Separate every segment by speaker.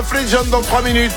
Speaker 1: Legend dans 3 minutes.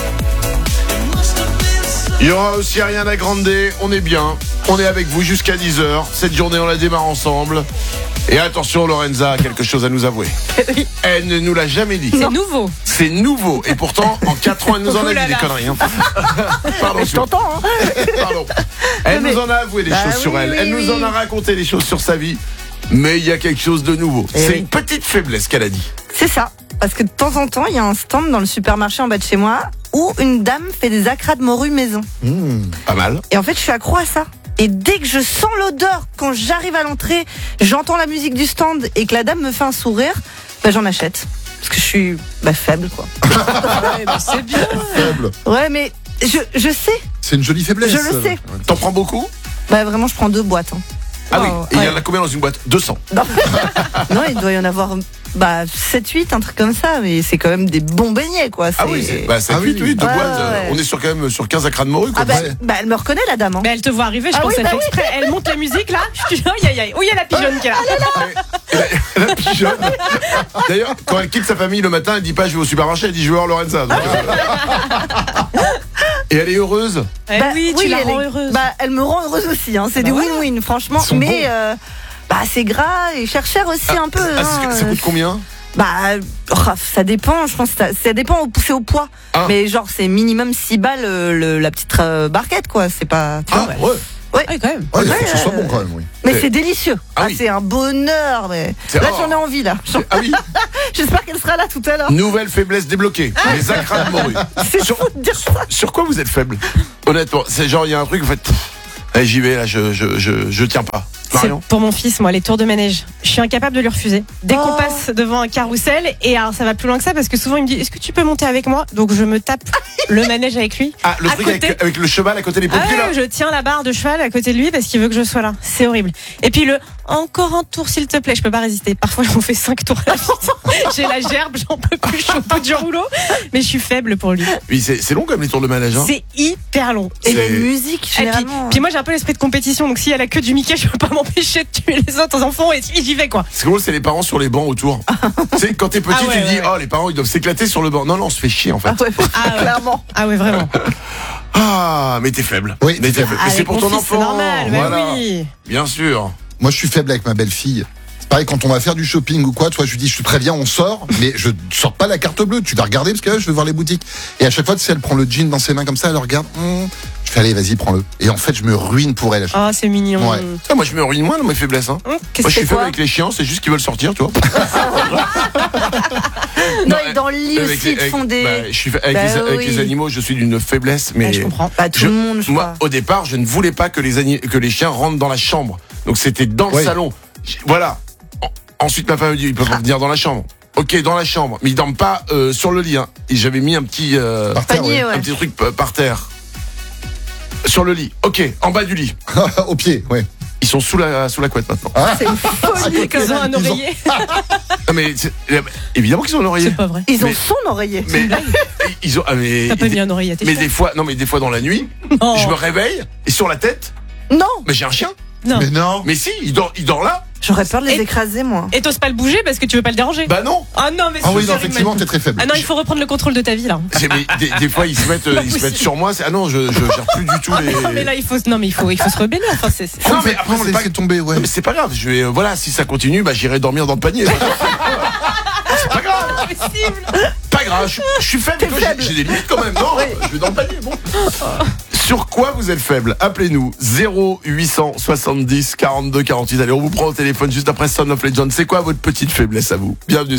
Speaker 1: Il y aura aussi Ariana Grande. On est bien. On est avec vous jusqu'à 10h. Cette journée, on la démarre ensemble. Et attention, Lorenza a quelque chose à nous avouer.
Speaker 2: Oui.
Speaker 1: Elle ne nous l'a jamais dit.
Speaker 2: C'est nouveau.
Speaker 1: C'est nouveau. Et pourtant, en 4 ans, elle nous en a dit des conneries. Hein. Pardon,
Speaker 2: Je t'entends, hein.
Speaker 1: Pardon. Elle nous en a avoué des choses sur elle. Elle nous en a raconté des choses sur sa vie. Mais il y a quelque chose de nouveau. C'est une petite faiblesse qu'elle a dit.
Speaker 3: C'est ça. Parce que de temps en temps, il y a un stand dans le supermarché en bas de chez moi où une dame fait des acras de morue maison.
Speaker 1: Pas mal.
Speaker 3: Et en fait, je suis accro à ça. Et dès que je sens l'odeur, quand j'arrive à l'entrée, j'entends la musique du stand et que la dame me fait un sourire, j'en achète. Parce que je suis faible, quoi.
Speaker 2: Ouais, mais c'est bien.
Speaker 4: Faible.
Speaker 3: Ouais, mais je sais.
Speaker 4: C'est une jolie faiblesse.
Speaker 3: Je le sais.
Speaker 1: T'en prends beaucoup?
Speaker 3: Vraiment, je prends 2 boîtes. Hein.
Speaker 1: Ah oui. Et il y en
Speaker 3: Ouais.
Speaker 1: a combien dans une boîte? 200.
Speaker 3: Non, il doit y en avoir 7-8, un truc comme ça. Mais c'est quand même des bons beignets, quoi.
Speaker 1: Ah oui, c'est 8, oui, 2
Speaker 3: Ouais,
Speaker 1: boîtes.
Speaker 3: ouais.
Speaker 1: On est quand même sur 15 acras de morue, quoi.
Speaker 3: Elle me reconnaît, la dame. Hein.
Speaker 2: Mais elle te voit arriver, je
Speaker 3: Ah
Speaker 2: pense
Speaker 3: oui,
Speaker 2: qu'elle
Speaker 3: bah
Speaker 2: fait
Speaker 3: oui.
Speaker 2: exprès. Elle monte la musique là. Je dis, aïe aïe aïe. Où il y a la pigeonne qui est là?
Speaker 1: La pigeonne. D'ailleurs, quand elle quitte sa famille le matin, elle dit pas je vais au supermarché, elle dit je vais voir Lorenza. Donc, Et elle est heureuse.
Speaker 2: Oui, tu la
Speaker 3: elle
Speaker 2: rends
Speaker 3: est-
Speaker 2: heureuse.
Speaker 3: Elle me rend heureuse aussi. Hein. C'est des
Speaker 2: voilà.
Speaker 3: win-win, franchement.
Speaker 4: Ils sont
Speaker 3: Mais c'est gras et cher aussi un peu.
Speaker 1: Ça coûte combien?
Speaker 3: Ça dépend. Je pense que ça dépend. C'est au poids.
Speaker 1: Ah.
Speaker 3: Mais genre, c'est minimum 6 balles la petite barquette, quoi. C'est pas. Tu vois,
Speaker 1: ouais.
Speaker 2: Ouais, quand même.
Speaker 4: Ouais, il faut que ce soit bon quand même, oui.
Speaker 3: Mais c'est délicieux.
Speaker 1: Ah oui.
Speaker 3: C'est un bonheur. Mais
Speaker 1: C'est
Speaker 3: là,
Speaker 1: rare.
Speaker 3: j'en ai envie là.
Speaker 1: Ah oui.
Speaker 3: J'espère qu'elle sera là tout à l'heure.
Speaker 1: Nouvelle faiblesse débloquée. Les acras de morue.
Speaker 3: C'est fou de dire ça.
Speaker 1: Sur quoi vous êtes faible? Honnêtement, c'est genre il y a un truc vous faites. Allez, j'y vais là, je tiens pas.
Speaker 2: C'est
Speaker 1: Marion.
Speaker 2: pour mon fils, moi, les tours de manège. Je suis incapable de lui refuser. Dès qu'on passe devant un carrousel, et alors ça va plus loin que ça parce que souvent il me dit est-ce que tu peux monter avec moi? Donc je me tape le manège avec lui.
Speaker 1: Ah, le
Speaker 2: à
Speaker 1: truc
Speaker 2: côté.
Speaker 1: avec le cheval à côté des pompiers là.
Speaker 2: Je tiens la barre de cheval à côté de lui parce qu'il veut que je sois là. C'est horrible. Et puis encore un tour s'il te plaît, je peux pas résister. Parfois j'en fais 5 tours à la suite. J'ai la gerbe, j'en peux plus, je suis au bout du rouleau. Mais je suis faible pour lui.
Speaker 1: Oui, c'est long comme les tours de manège. Hein.
Speaker 2: C'est hyper long.
Speaker 3: Et la
Speaker 1: C'est-
Speaker 3: musique,
Speaker 2: Et
Speaker 3: généralement.
Speaker 2: puis moi j'ai un peu l'esprit de compétition, donc s'il y a la queue du Mickey, je peux pas m'empêcher de tuer les autres enfants et j'y vais quoi.
Speaker 1: C'est drôle, c'est les parents sur les bancs autour. Tu sais, quand t'es petit,
Speaker 2: Ah ouais,
Speaker 1: tu te dis,
Speaker 2: ouais.
Speaker 1: oh, les parents, ils doivent s'éclater sur le banc. Non, on se fait chier, en fait.
Speaker 3: Clairement.
Speaker 2: Ah ouais vraiment.
Speaker 1: Ah, mais t'es faible.
Speaker 4: Oui,
Speaker 1: mais
Speaker 4: t'es faible.
Speaker 1: Mais c'est
Speaker 2: Avec
Speaker 1: pour
Speaker 2: mon
Speaker 1: ton
Speaker 2: fils,
Speaker 1: enfant.
Speaker 2: c'est normal.
Speaker 1: Voilà.
Speaker 2: Oui.
Speaker 1: Bien sûr.
Speaker 4: Moi, je suis faible avec ma belle-fille. C'est pareil, quand on va faire du shopping ou quoi, toi, je lui dis, je suis très bien, on sort, mais je sors pas la carte bleue. Tu vas regarder parce que je veux voir les boutiques. Et à chaque fois, tu sais, elle prend le jean dans ses mains comme ça, elle regarde. Je fais, allez, vas-y, prends-le. Et en fait, je me ruine pour elle. À chaque fois.
Speaker 2: Oh c'est mignon.
Speaker 4: Ouais.
Speaker 1: Ah, moi, je me ruine moins dans mes faiblesses. Hein.
Speaker 2: Qu'est-ce
Speaker 1: Moi, je suis
Speaker 2: que
Speaker 1: faible
Speaker 3: quoi
Speaker 1: avec les chiens, c'est juste qu'ils veulent sortir, tu vois.
Speaker 3: Non, et dans le lit
Speaker 1: Avec
Speaker 3: aussi, ils te font des.
Speaker 1: je suis avec,
Speaker 3: Bah
Speaker 1: avec
Speaker 3: oui.
Speaker 1: les animaux, je suis d'une faiblesse, mais
Speaker 2: je comprends.
Speaker 3: Tout le monde, je
Speaker 1: moi,
Speaker 3: crois.
Speaker 1: au départ, je ne voulais pas que les chiens rentrent dans la chambre. Donc c'était dans le
Speaker 4: Ouais.
Speaker 1: salon. Voilà. Ensuite, ma femme me dit, ils peuvent venir dans la chambre. Ok, dans la chambre, mais ils dorment pas sur le lit. Hein. Et j'avais mis un petit
Speaker 4: Par terre,
Speaker 3: Panier,
Speaker 4: ouais.
Speaker 1: un petit truc par terre. Sur le lit. Ok, en bas du lit.
Speaker 4: Au pied, ouais.
Speaker 1: Ils sont sous la couette maintenant.
Speaker 3: C'est une folie.
Speaker 2: Ils ont un oreiller.
Speaker 1: Ah, mais évidemment qu'ils ont un oreiller.
Speaker 2: C'est pas vrai.
Speaker 3: Ils ont
Speaker 1: Mais-
Speaker 3: son oreiller.
Speaker 1: Mais ils ont. Mais
Speaker 2: T'as pas mis un oreiller à tes
Speaker 1: mais
Speaker 2: chiens?
Speaker 1: des fois dans la nuit,
Speaker 2: Non.
Speaker 1: je me réveille et sur la tête,
Speaker 3: Non,
Speaker 1: mais j'ai un chien.
Speaker 2: Non.
Speaker 4: Mais non.
Speaker 1: Mais si, il dort là.
Speaker 3: j'aurais peur de les
Speaker 2: Et-
Speaker 3: écraser, moi.
Speaker 2: Et t'oses pas le bouger parce que tu veux pas le déranger.
Speaker 1: Bah non.
Speaker 2: Ah non mais
Speaker 4: Ah oui,
Speaker 2: c'est
Speaker 4: non,
Speaker 2: horrible.
Speaker 4: effectivement, t'es très faible.
Speaker 2: Ah non, il faut reprendre le contrôle de ta vie là.
Speaker 1: Mais des fois ils se mettent sur moi. Ah non, je gère plus du tout les.
Speaker 2: Non mais là il faut se rebeller. Enfin c'est.
Speaker 1: Non mais après
Speaker 4: Non,
Speaker 1: c'est pas.
Speaker 4: laissez tomber, ouais.
Speaker 1: Non, mais c'est pas grave. Je vais voilà, si ça continue, bah j'irai dormir dans le panier. C'est pas grave.
Speaker 2: Impossible.
Speaker 1: Pas grave. Je suis faible. J'ai des limites quand même. Non, je vais dans le panier. Bon. Sur quoi vous êtes faible? Appelez-nous 0870 42 48. Allez, on vous prend au téléphone juste après Son of Legend. C'est quoi votre petite faiblesse à vous? Bienvenue.